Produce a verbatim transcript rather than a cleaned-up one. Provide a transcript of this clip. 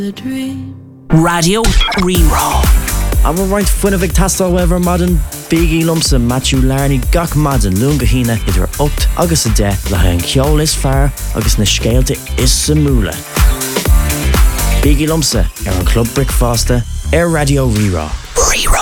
Radio Rerá. Am roiint fuinna bh tastal wever madan Biggie Lumsa Matthew Larney gach madan lunga hína idir ocht agus a de le ha an ceol is fear agus na scéalte is sa múla. Biggie Lumsa ar an Club Brickfaster ar Radio Rerá. Rerá.